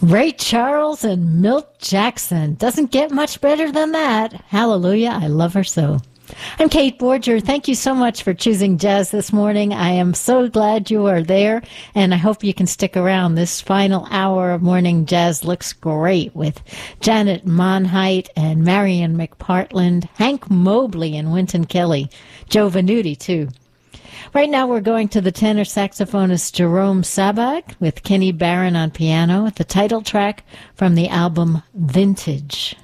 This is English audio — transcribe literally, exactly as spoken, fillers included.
Ray Charles and Milt Jackson. Doesn't get much better than that. Hallelujah. I love her so. I'm Kate Borger. Thank you so much for choosing jazz this morning. I am so glad you are there, and I hope you can stick around. This final hour of morning jazz looks great with Janet Monheit and Marion McPartland, Hank Mobley and Wynton Kelly, Joe Venuti, too. Right now we're going to the tenor saxophonist Jerome Sabag with Kenny Barron on piano, the title track from the album Vintage.